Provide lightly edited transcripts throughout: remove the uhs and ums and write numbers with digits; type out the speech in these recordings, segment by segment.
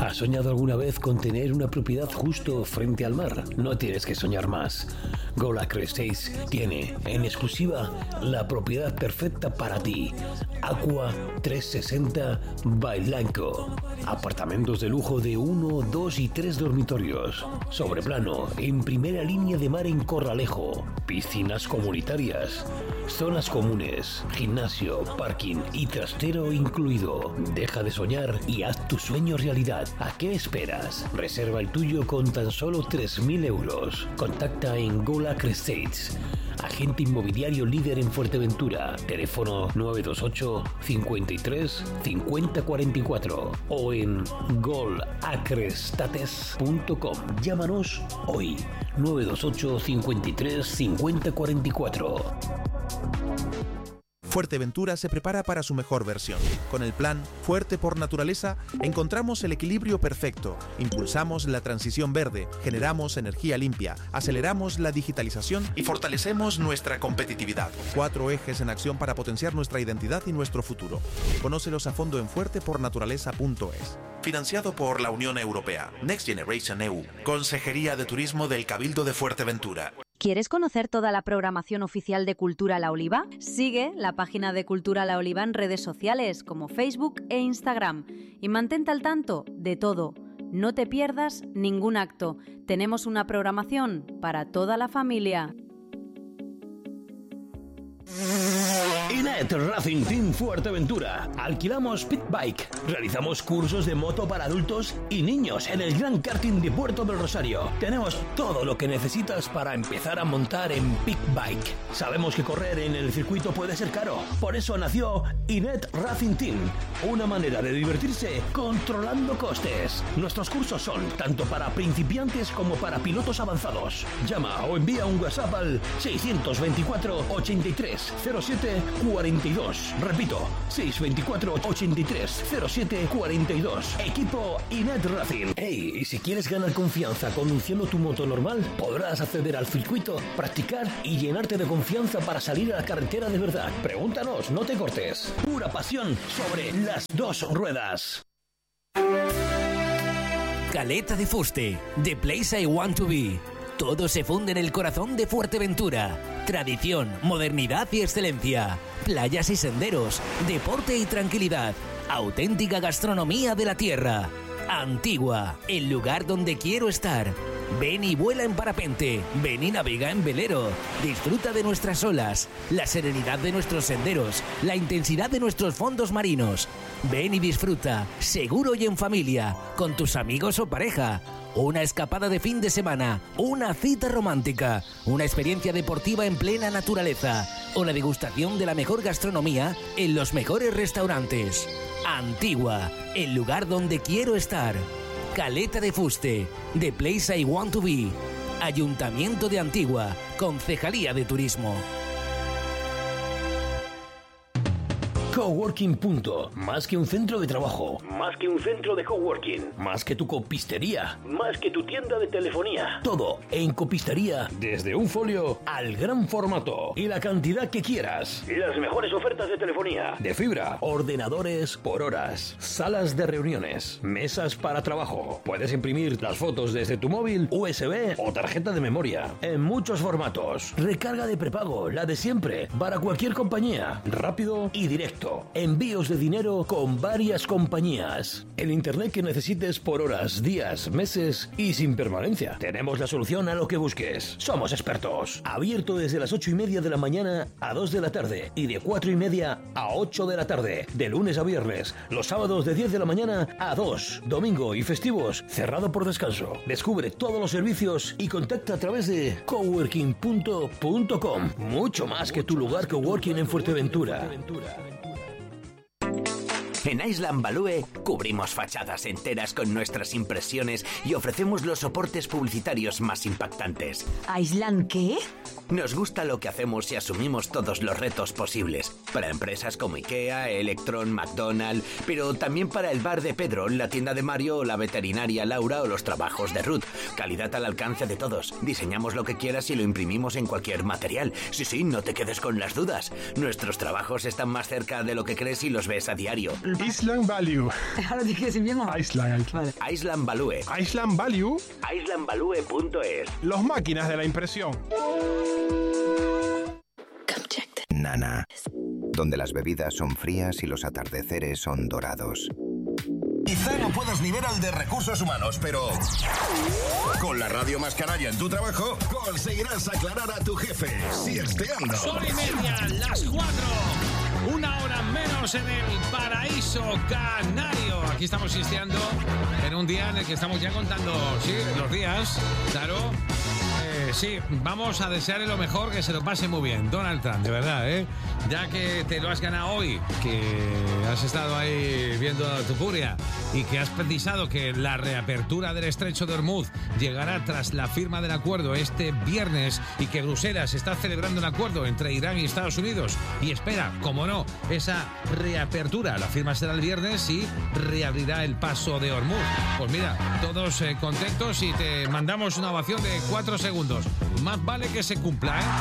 ¿Has soñado alguna vez con tener una propiedad justo frente al mar? No tienes que soñar más. Golacre Estates tiene, en exclusiva, la propiedad perfecta para ti. Aqua 360 Bailanco. Apartamentos de lujo de 1, 2 y 3 dormitorios. Sobreplano, en primera línea de mar en Corralejo. Piscinas comunitarias. Zonas comunes, gimnasio, parking y trastero incluido. Deja de soñar y haz tu sueño realidad. ¿A qué esperas? Reserva el tuyo con tan solo 3.000 euros. Contacta en Golacre Estates, agente inmobiliario líder en Fuerteventura. Teléfono 928 53 50 44 o en golacrestates.com. Llámanos hoy 928 53 50 44. Fuerteventura se prepara para su mejor versión. Con el plan Fuerte por Naturaleza encontramos el equilibrio perfecto, impulsamos la transición verde, generamos energía limpia, aceleramos la digitalización y fortalecemos nuestra competitividad. 4 ejes en acción para potenciar nuestra identidad y nuestro futuro. Conócelos a fondo en fuertepornaturaleza.es. Financiado por la Unión Europea, Next Generation EU, Consejería de Turismo del Cabildo de Fuerteventura. ¿Quieres conocer toda la programación oficial de Cultura La Oliva? Sigue la página de Cultura La Oliva en redes sociales como Facebook e Instagram y mantente al tanto de todo. No te pierdas ningún acto. Tenemos una programación para toda la familia. Inet Racing Team Fuerteventura. Alquilamos Pit Bike. Realizamos cursos de moto para adultos y niños en el Gran Karting de Puerto del Rosario. Tenemos todo lo que necesitas para empezar a montar en Pit Bike. Sabemos que correr en el circuito puede ser caro. Por eso nació Inet Racing Team. Una manera de divertirse controlando costes. Nuestros cursos son tanto para principiantes como para pilotos avanzados. Llama o envía un WhatsApp al 624 83 07 42. Repito, 624 83 07 42. Equipo Inet Racing. Hey, y si quieres ganar confianza conduciendo tu moto normal, podrás acceder al circuito, practicar y llenarte de confianza para salir a la carretera de verdad. Pregúntanos, no te cortes. Pura pasión sobre las dos ruedas. Caleta de Fuste, The Place I Want to Be. Todo se funde en el corazón de Fuerteventura. Tradición, modernidad y excelencia. Playas y senderos, deporte y tranquilidad. Auténtica gastronomía de la tierra. Antigua, el lugar donde quiero estar. Ven y vuela en parapente, ven y navega en velero. Disfruta de nuestras olas, la serenidad de nuestros senderos, la intensidad de nuestros fondos marinos. Ven y disfruta, seguro y en familia, con tus amigos o pareja. Una escapada de fin de semana, una cita romántica, una experiencia deportiva en plena naturaleza o la degustación de la mejor gastronomía en los mejores restaurantes. Antigua, el lugar donde quiero estar. Caleta de Fuste, The Place I Want to Be. Ayuntamiento de Antigua, Concejalía de Turismo. Coworking Punto. Más que un centro de trabajo. Más que un centro de coworking. Más que tu copistería. Más que tu tienda de telefonía. Todo en copistería. Desde un folio al gran formato. Y la cantidad que quieras. Las mejores ofertas de telefonía. De fibra. Ordenadores por horas. Salas de reuniones. Mesas para trabajo. Puedes imprimir las fotos desde tu móvil, USB o tarjeta de memoria. En muchos formatos. Recarga de prepago. La de siempre. Para cualquier compañía. Rápido y directo. Envíos de dinero con varias compañías. El internet que necesites por horas, días, meses y sin permanencia. Tenemos la solución a lo que busques. Somos expertos. Abierto desde las 8:30 de la mañana a 2 de la tarde y de 4:30 a 8 de la tarde. De lunes a viernes. Los sábados de 10 de la mañana a 2. Domingo y festivos cerrado por descanso. Descubre todos los servicios y contacta a través de coworking.com. Mucho más que tu lugar coworking en Fuerteventura. En Island Value cubrimos fachadas enteras con nuestras impresiones y ofrecemos los soportes publicitarios más impactantes. ¿Island qué? Nos gusta lo que hacemos y asumimos todos los retos posibles. Para empresas como IKEA, Electron, McDonald's, pero también para el bar de Pedro, la tienda de Mario o la veterinaria Laura o los trabajos de Ruth. Calidad al alcance de todos. Diseñamos lo que quieras y lo imprimimos en cualquier material. Sí, no te quedes con las dudas. Nuestros trabajos están más cerca de lo que crees y los ves a diario. Island Value. Ahora tienes que decir bien o mal. Island. Vale. Island Value. Island Value. islandvalue.es. Los máquinas de la impresión. Nana, donde las bebidas son frías y los atardeceres son dorados. Quizá no puedas ni ver al de Recursos Humanos, pero con la radio más canalla en tu trabajo, conseguirás aclarar a tu jefe si esteando. Sol y media, las 4. Una hora menos en el paraíso canario. Aquí estamos iniciando en un día en el que estamos ya contando, sí, los días, claro. Sí, vamos a desearle lo mejor, que se lo pase muy bien, Donald Trump, de verdad, ¿eh? Ya que te lo has ganado hoy, que has estado ahí viendo tu furia y que has pensado que la reapertura del estrecho de Hormuz llegará tras la firma del acuerdo este viernes y que Bruselas está celebrando un acuerdo entre Irán y Estados Unidos y espera, como no, esa reapertura. La firma será el viernes y reabrirá el paso de Hormuz. Pues mira, todos contentos y te mandamos una ovación de 4 segundos. Más vale que se cumpla, ¿eh?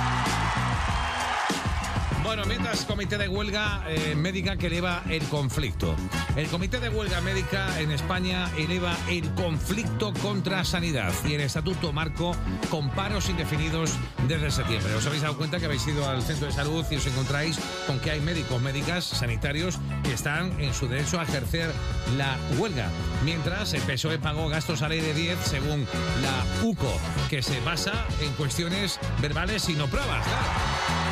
Bueno, mientras comité de huelga médica que eleva el conflicto. El comité de huelga médica en España eleva el conflicto contra sanidad y el estatuto marco con paros indefinidos desde septiembre. Os habéis dado cuenta que habéis ido al centro de salud y os encontráis con que hay médicos, médicas, sanitarios que están en su derecho a ejercer la huelga. Mientras el PSOE pagó gastos a ley de 10 según la UCO, que se basa en cuestiones verbales y no pruebas, claro.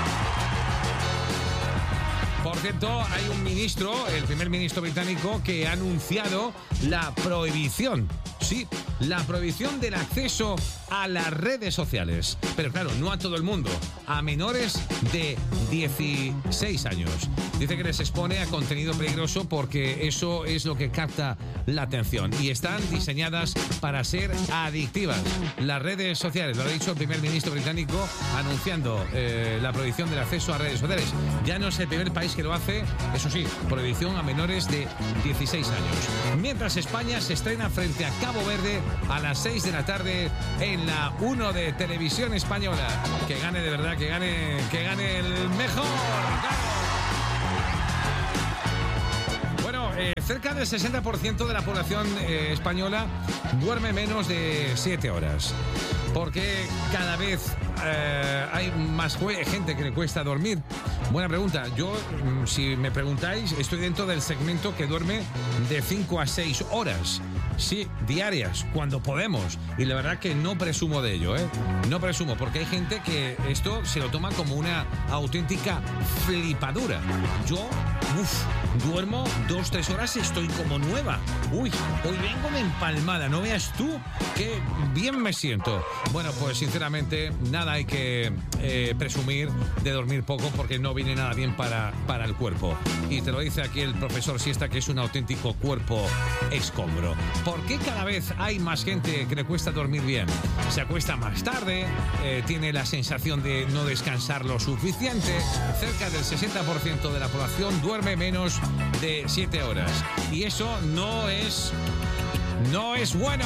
Por cierto, hay un ministro, el primer ministro británico, que ha anunciado la prohibición, sí, la prohibición del acceso a las redes sociales. Pero claro, no a todo el mundo, a menores de 16 años. Dice que les expone a contenido peligroso porque eso es lo que capta la atención y están diseñadas para ser adictivas. Las redes sociales, lo ha dicho el primer ministro británico anunciando la prohibición del acceso a redes sociales. Ya no es el primer país que lo hace, eso sí, prohibición a menores de 16 años. Mientras España se estrena frente a Cabo Verde a las 6 de la tarde en la 1 de Televisión Española. Que gane de verdad, que gane el mejor. Bueno, cerca del 60% de la población española duerme menos de 7 horas. Porque cada vez hay más gente que le cuesta dormir. Buena pregunta. Yo, si me preguntáis, estoy dentro del segmento que duerme de 5 a 6 horas. Sí, diarias, cuando podemos. Y la verdad que no presumo de ello, ¿eh? No presumo, porque hay gente que esto se lo toma como una auténtica flipadura. Yo, duermo 2-3 horas y estoy como nueva. Uy, hoy vengo de empalmada, no veas tú qué bien me siento. Bueno, pues sinceramente, nada hay que presumir de dormir poco porque no viene nada bien para el cuerpo. Y te lo dice aquí el profesor Siesta, que es un auténtico cuerpo escombro. ¿Por qué cada vez hay más gente que le cuesta dormir bien? Se acuesta más tarde, tiene la sensación de no descansar lo suficiente. Cerca del 60% de la población duerme menos de 7 horas. Y eso no es bueno.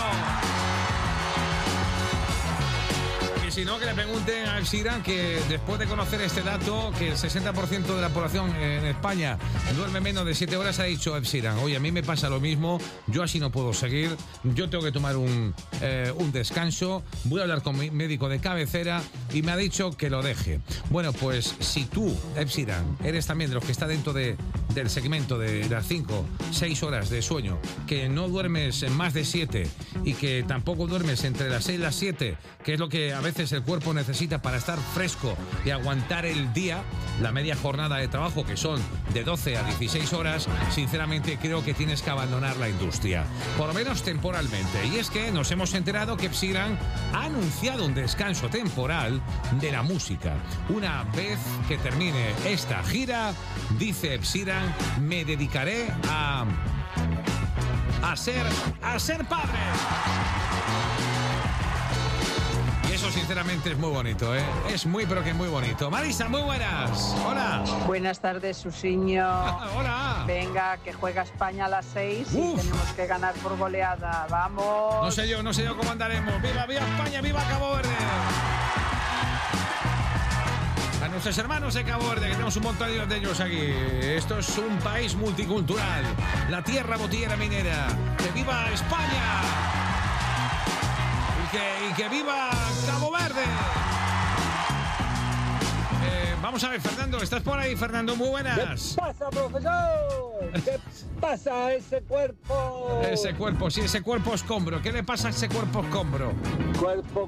Si no, que le pregunten a Ed Sheeran, que después de conocer este dato, que el 60% de la población en España duerme menos de 7 horas, ha dicho Ed Sheeran: oye, a mí me pasa lo mismo, yo así no puedo seguir, yo tengo que tomar un descanso, voy a hablar con mi médico de cabecera y me ha dicho que lo deje. Bueno, pues si tú, Ed Sheeran, eres también de los que está dentro del segmento de las 5-6 horas de sueño, que no duermes en más de 7 y que tampoco duermes entre las 6 y las 7, que es lo que a veces el cuerpo necesita para estar fresco y aguantar el día, la media jornada de trabajo, que son de 12 a 16 horas, sinceramente creo que tienes que abandonar la industria, por lo menos temporalmente. Y es que nos hemos enterado que Ed Sheeran ha anunciado un descanso temporal de la música. Una vez que termine esta gira, dice Ed Sheeran, me dedicaré a ser padre. Eso sinceramente es muy bonito, ¿eh? Es muy, pero que muy bonito. Marisa, muy buenas. Hola. Buenas tardes, Susiño. Hola. Venga, que juega España a las 6 y tenemos que ganar por goleada. ¡Vamos! No sé yo cómo andaremos. ¡Viva, viva España! ¡Viva Cabo Verde! a nuestros hermanos de Cabo Verde, que tenemos un montón de ellos aquí. Esto es un país multicultural, la tierra botellera minera. ¡Que viva España! Y que viva Cabo Verde. Vamos a ver, Fernando, ¿estás por ahí, Fernando? Muy buenas. ¿Qué pasa, profesor? ¿Qué pasa a ese cuerpo? Ese cuerpo, sí, ese cuerpo escombro. ¿Qué le pasa a ese cuerpo escombro? Cuerpo.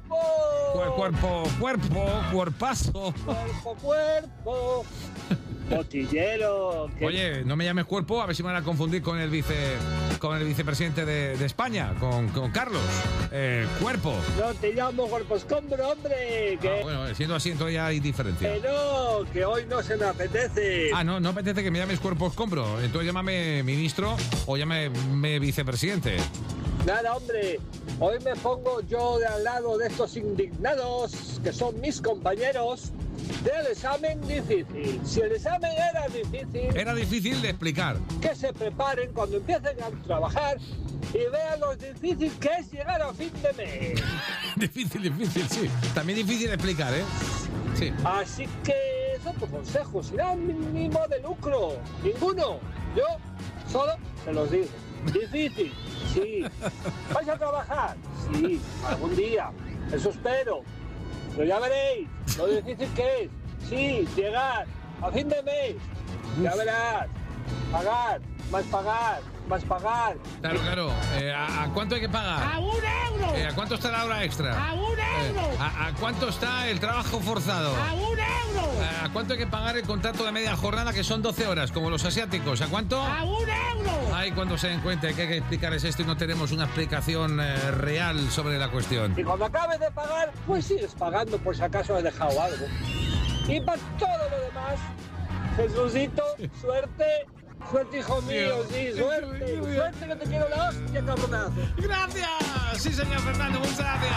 Cuerpazo. Cuerpo. Botillero. Oye, no me llames cuerpo, a ver si me van a confundir con el vicepresidente de España, con Carlos. Cuerpo. No te llamo cuerpo escombro, hombre. Que... bueno, siendo así, entonces ya hay diferencia. Que hoy no se me apetece. No apetece que me llames cuerpo escombro. Entonces llámame ministro o llámame vicepresidente. Nada, hombre. Hoy me pongo yo de al lado de estos indignados, que son mis compañeros, del examen difícil. Si el examen era difícil... Era difícil de explicar. Que se preparen cuando empiecen a trabajar y vean lo difícil que es llegar a fin de mes. Difícil, sí. También difícil de explicar, ¿eh? Sí. Así que son tus consejos, sin ánimo de lucro. Ninguno. Yo solo se los digo. Difícil, sí. ¿Vais a trabajar? Sí, algún día. Eso espero. Pero ya veréis lo difícil que es. Sí, llegar a fin de mes. Ya verás. Pagar, más pagar, más pagar. Claro. ¿A cuánto hay que pagar? ¡A €1! ¿A cuánto está la hora extra? ¡A €1! ¿A cuánto está el trabajo forzado? ¡A €1! ¿A cuánto hay que pagar el contrato de media jornada, que son 12 horas, como los asiáticos? ¿A cuánto? ¡A €1! Ay, cuando se den cuenta que hay que explicarles esto y no tenemos una explicación real sobre la cuestión. Y cuando acabes de pagar, pues sigues pagando por si acaso has dejado algo. Y para todo lo demás, Jesucito, suerte. Suerte, hijo mío, sí, suerte. Suerte, que te quiero la hostia, cabronazo. ¡Gracias! Sí, señor Fernando, muchas gracias.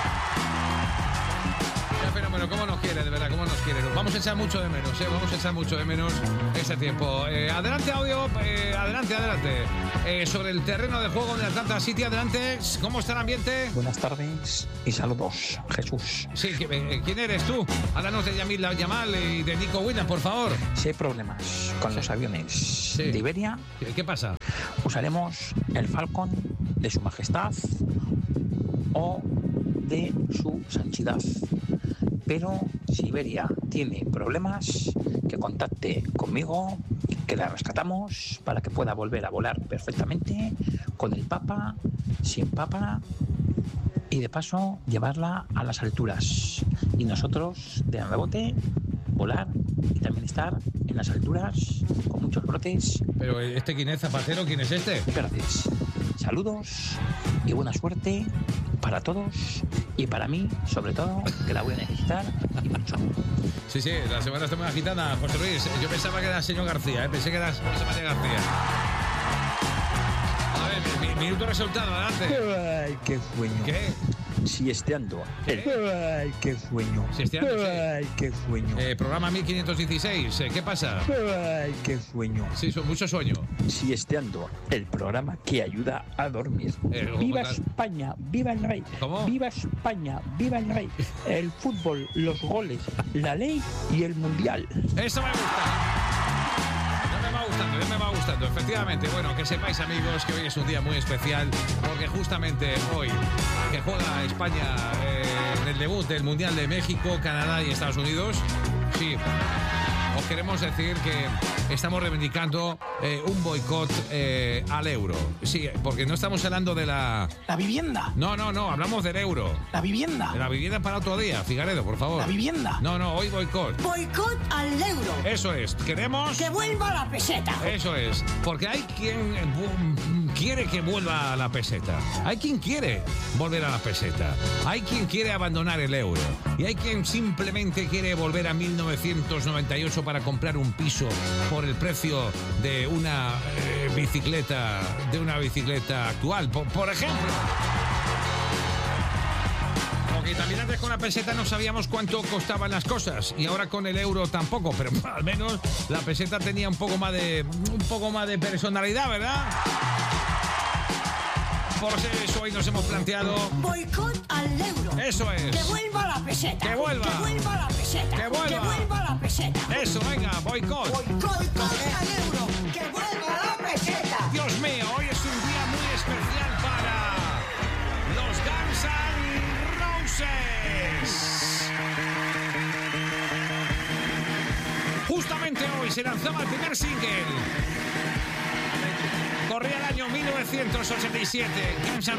Qué fenómeno, cómo nos quiere, de verdad, cómo nos quiere. Vamos a echar mucho de menos, vamos a echar mucho de menos ese tiempo. Adelante, audio, adelante. Sobre el terreno de juego de Atlanta City, adelante. ¿Cómo está el ambiente? Buenas tardes y saludos, Jesús. Sí, ¿quién eres tú? Háblanos de Yamil Yamal y de Nico Williams, por favor. Si hay problemas con los aviones de Iberia, ¿qué pasa? Usaremos el Falcon de Su Majestad o de Su Santidad. Pero si Iberia tiene problemas, que contacte conmigo, que la rescatamos para que pueda volver a volar perfectamente, con el Papa, sin Papa, y de paso llevarla a las alturas. Y nosotros, de rebote, volar y también estar en las alturas con muchos brotes. Pero ¿quién es, Zapatero? ¿Quién es este? Verdes. Saludos y buena suerte para todos y para mí, sobre todo, que la voy a necesitar y mucho. Sí, la semana está muy agitada, José Luis. Yo pensaba que era el señor García, pensé que era José María García. A ver, minuto resultado, adelante. Ay, qué sueño. ¿Qué? Siesteando. Ay, qué sueño. Siesteando, sí. Ay, qué sueño. Programa 1516, ¿qué pasa? Ay, qué sueño. Sí, mucho sueño. Siesteando, el programa que ayuda a dormir. ¡Viva España! ¡Viva el rey! ¿Cómo? ¡Viva España! ¡Viva el rey! El fútbol, los goles, la ley y el mundial. Eso me gusta. Ya me va gustando, efectivamente. Bueno, que sepáis, amigos, que hoy es un día muy especial, porque justamente hoy, que juega España en el debut del Mundial de México, Canadá y Estados Unidos, sí, os queremos decir que estamos reivindicando un boicot al euro. Sí, porque no estamos hablando de la vivienda. No, hablamos del euro. La vivienda. De la vivienda para otro día, Figaredo, por favor. La vivienda. No, hoy boicot. Boicot al euro. Eso es, queremos... Que vuelva la peseta. Eso es, porque hay quien quiere que vuelva a la peseta. Hay quien quiere volver a la peseta. Hay quien quiere abandonar el euro. Y hay quien simplemente quiere volver a 1998 para comprar un piso por el precio de una bicicleta actual, por ejemplo. Porque también antes con la peseta no sabíamos cuánto costaban las cosas y ahora con el euro tampoco, pero al menos la peseta tenía un poco más de personalidad, ¿verdad? Por eso hoy nos hemos planteado... Boicot al euro. Eso es. Que vuelva la peseta. Que vuelva. Que vuelva la peseta. Que vuelva. Que vuelva la peseta. Eso, venga, boicot. Boicot al euro. Que vuelva la peseta. Dios mío, hoy es un día muy especial para los Guns N' Roses. Justamente hoy se lanzaba el primer single. Corría el año 1987. Guns N'